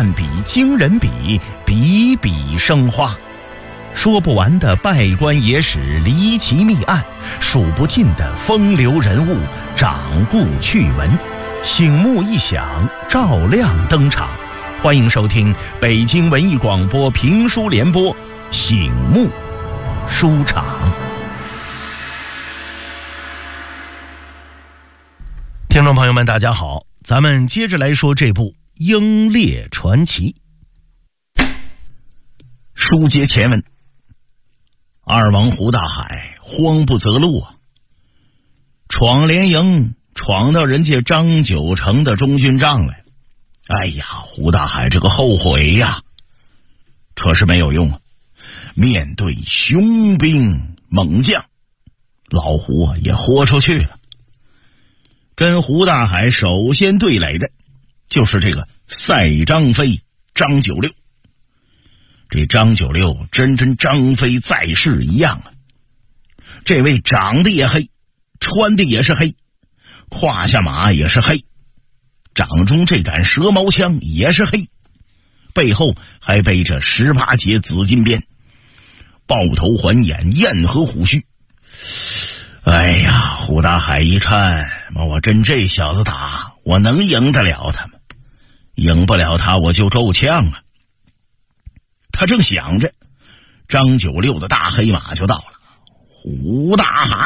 万笔惊人笔，笔笔生花。说不完的拜官野史、离奇密案，数不尽的风流人物、掌故趣闻，醒目一响，照亮登场。欢迎收听北京文艺广播评书联播《醒目书场》。听众朋友们大家好，咱们接着来说这部《英烈传奇》。书接前文，二王胡大海慌不择路啊，闯连营闯到人家张九成的中军帐来。哎呀，胡大海这个后悔呀，可是没有用啊。面对雄兵猛将，老胡啊也豁出去了。跟胡大海首先对垒的就是这个赛张飞张九六。这张九六真张飞在世一样啊，这位长得也黑，穿的也是黑，胯下马也是黑，掌中这杆蛇矛枪也是黑，背后还背着18节紫金鞭，豹头环眼，燕和虎须。哎呀，胡大海一看，我真这小子打，我能赢得了他吗？赢不了他，我就够呛啊。他正想着，张九六的大黑马就到了。胡大海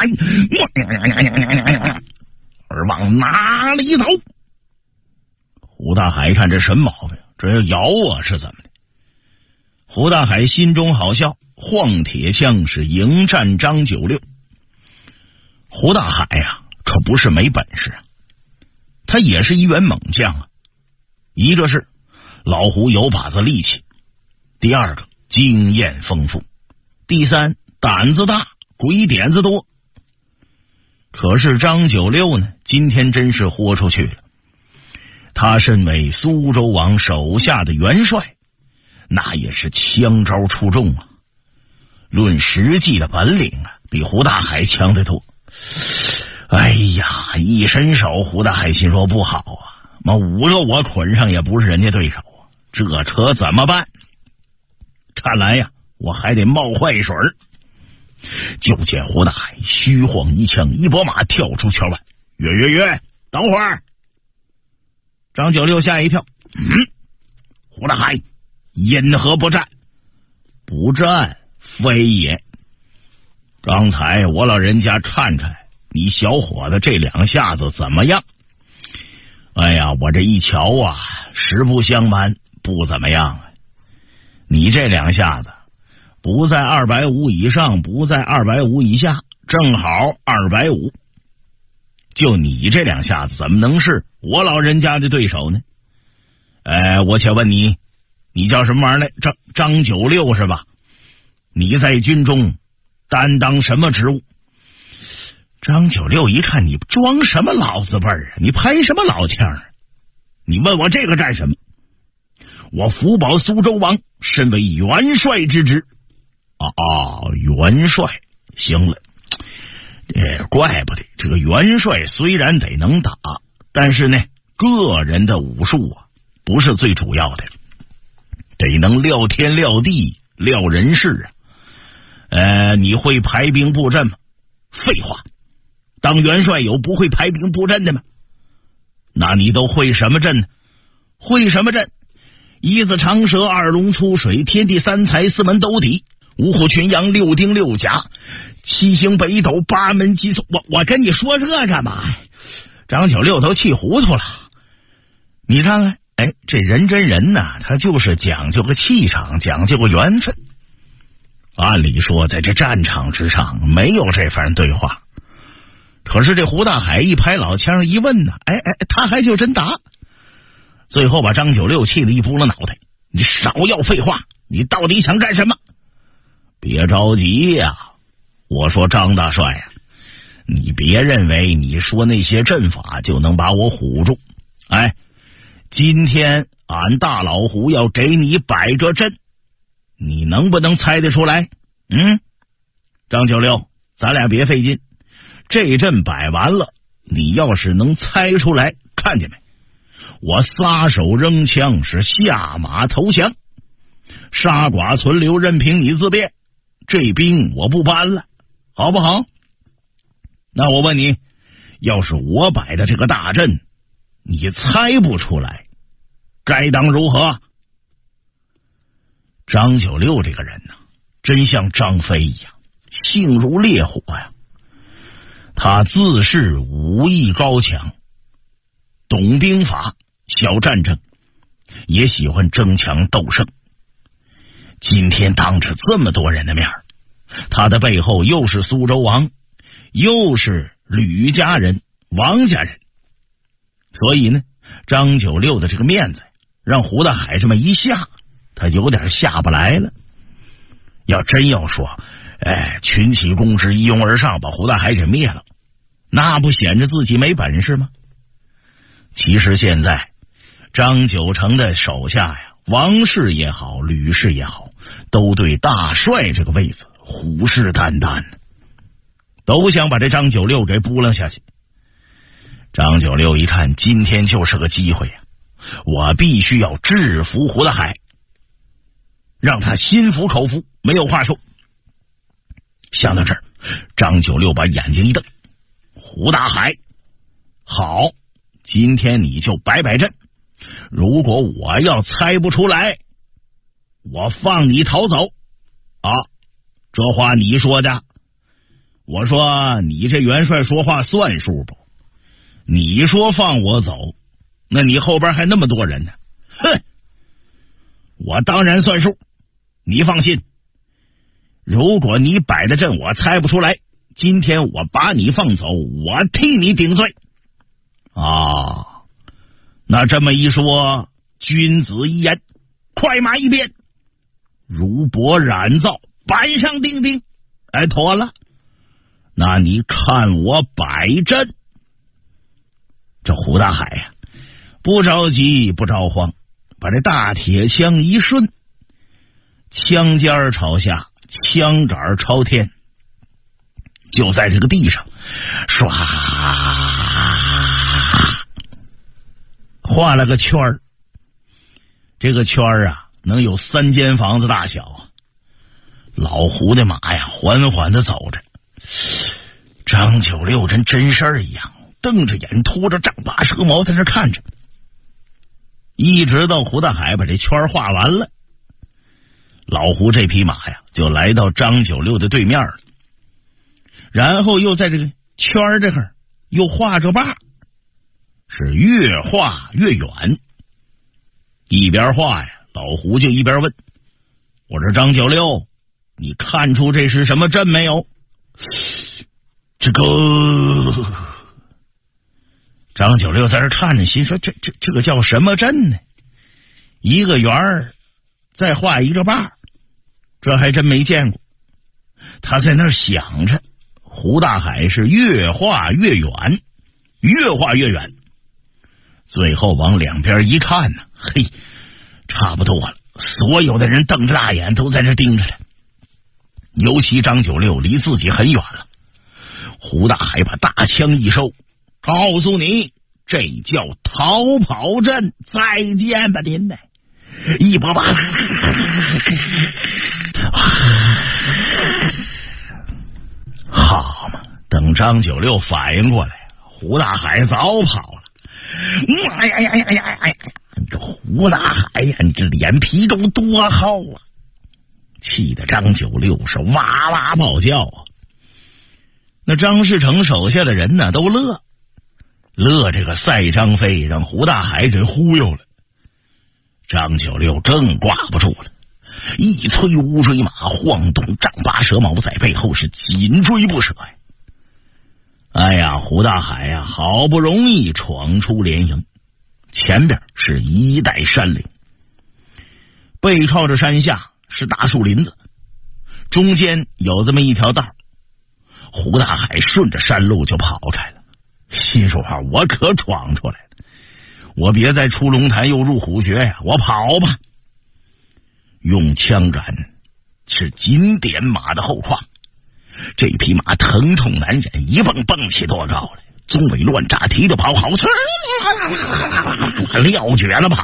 而往哪里走？胡大海看这什么毛病？这要咬我是怎么的？胡大海心中好笑，晃铁枪是迎战张九六。胡大海呀，可不是没本事啊，他也是一员猛将啊。一个是老胡有把子力气，第二个经验丰富，第三胆子大，鬼点子多。可是张九六呢，今天真是豁出去了。他身为苏州王手下的元帅，那也是枪招出众啊，论实际的本领啊，比胡大海强得多。哎呀，一伸手，胡大海心说不好啊，5个我捆上也不是人家对手啊，这可怎么办？看来呀，我还得冒坏水。就见胡大海虚晃一枪，一拨马跳出圈外。约，等会儿！张九六吓一跳，胡大海因何不战？不战非也。刚才我老人家看看你小伙子这2下子怎么样？哎呀，我这一瞧啊，实不相瞒，不怎么样啊。你这2下子不在250以上，不在250以下，正好250。就你这2下子怎么能是我老人家的对手呢？我且问你，你叫什么玩意儿来？张九六是吧？你在军中担当什么职务？张九六一看，你装什么老子辈儿啊？你拍什么老腔啊？你问我这个干什么？我福保苏州王身为元帅之职。元帅，行了。怪不得这个元帅虽然得能打，但是呢，个人的武术啊不是最主要的，得能料天料地料人事啊。你会排兵布阵吗？废话，当元帅有不会排兵布阵的吗？那你都会什么阵呢？会什么阵？一字长蛇，二龙出水，天地三才，四门斗底，五虎群羊，六丁六甲，七星北斗，八门击错。我跟你说这干嘛呀？张九六都气糊涂了。你看看，这人真人呐，他就是讲究个气场，讲究个缘分。按理说在这战场之上没有这番对话，可是这胡大海一拍老腔一问呢，他还就真答。最后把张九六气得一扑了脑袋，你少要废话，你到底想干什么？别着急呀，我说张大帅呀，你别认为你说那些阵法就能把我唬住。今天俺大老胡要给你摆个阵，你能不能猜得出来？张九六，咱俩别费劲，这阵摆完了，你要是能猜出来，看见没？ 我撒手扔枪，是下马投降，杀寡存留，任凭你自便。这兵我不搬了，好不好？那我问你，要是我摆的这个大阵，你猜不出来，该当如何？张九六这个人呢，真像张飞一样，性如烈火呀。他自恃武艺高强，懂兵法，晓战争，也喜欢争强斗胜。今天当着这么多人的面，他的背后又是苏州王，又是吕家人、王家人，所以呢，张九六的这个面子让胡大海这么一下，他有点下不来了。要真要说群起攻之，一拥而上，把胡大海给灭了，那不显着自己没本事吗？其实现在张九成的手下呀，王氏也好，吕氏也好，都对大帅这个位子虎视眈眈，都想把这张九六给扑棱下去。张九六一看，今天就是个机会呀，我必须要制服胡大海，让他心服口服，没有话说。想到这儿，张九六把眼睛一瞪，胡大海，好，今天你就摆摆阵，如果我要猜不出来，我放你逃走啊！这话你说的，我说你这元帅说话算数不？你说放我走，那你后边还那么多人呢，哼！我当然算数，你放心，如果你摆的阵我猜不出来，今天我把你放走，我替你顶罪啊！那这么一说，君子一言，快马一鞭，如帛染皂，板上钉钉。哎，妥了，那你看我摆阵。这胡大海呀，不着急不着慌，把这大铁枪一顺，枪尖朝下，枪杆朝天，就在这个地上唰画了个圈儿。这个圈儿啊，能有3间房子大小啊。老胡的马呀，缓缓的走着。张九六跟真事儿一样，瞪着眼，拖着丈八蛇矛在这看着，一直到胡大海把这圈画完了，老胡这匹马呀，就来到张九六的对面了，然后又在这个圈这块又画着把，是越画越远。一边画呀，老胡就一边问：“我说张九六，你看出这是什么阵没有？”这个张九六在这看着，心说这个叫什么阵呢？一个圆儿，再画一个把，这还真没见过。他在那儿想着，胡大海是越画越远，越画越远。最后往两边一看呢，嘿，差不多了。所有的人瞪着大眼都在这盯着他，尤其张九六离自己很远了。胡大海把大枪一收，告诉你，这叫逃跑阵，再见吧您呢！一波把，好嘛！等张九六反应过来，胡大海早跑了。哎呀呀呀呀呀！你这胡大海呀，你这脸皮够多厚啊！气得张九六是哇哇暴叫啊！那张士诚手下的人呢，都乐这个赛张飞让胡大海给忽悠了。张九六更挂不住了，一催乌骓马，晃动丈八蛇矛，在背后是紧追不舍呀。哎呀，胡大海呀，好不容易闯出连营，前边是一带山岭，背靠着山下是大树林子，中间有这么一条道，胡大海顺着山路就跑开了，心说话，我可闯出来了，我别再出龙潭又入虎穴呀，我跑吧。用枪杆是紧点马的后胯，这匹马疼痛难忍，一蹦蹦起多高来， 鬃尾乱炸，蹄着跑，好吃撂蹶了跑。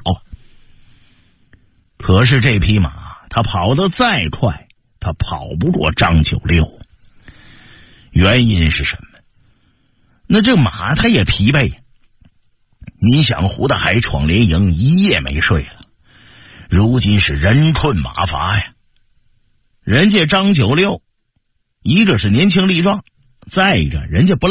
可是这匹马他跑得再快，他跑不过张九六。原因是什么？那这马他也疲惫。你想，胡大海闯连营一夜没睡了，如今是人困马乏呀。人家张九六一个是年轻力壮，再一个人家不